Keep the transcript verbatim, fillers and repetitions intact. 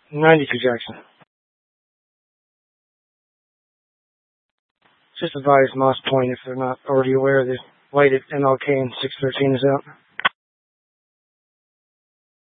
ninety-two Jackson. Just advise Moss Point if they're not already aware, the light at M L K and six thirteen is out.